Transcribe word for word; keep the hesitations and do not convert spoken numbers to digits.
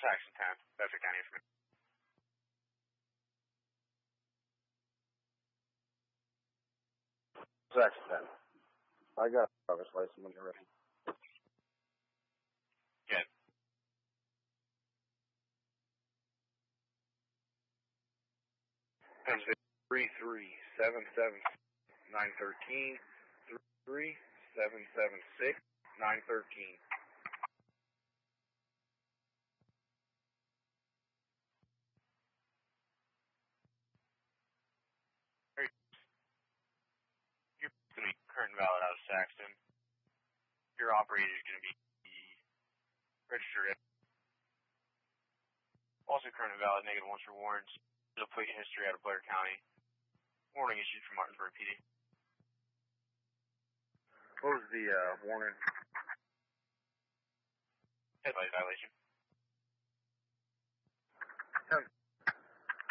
Saxon ten, Bedford County information. Saxon ten. I got a driver's license when you're ready. Good. That's three three seven seven nine thirteen three seven seven six nine thirteen. You're going to be current and valid out of Saxton. Your operator is going to be registered. Also current and valid, negative ones for warrants. There's a plate history out of Blair County. Warning issued from Martinsburg P D. What was the uh, warning? Headlight violation. ten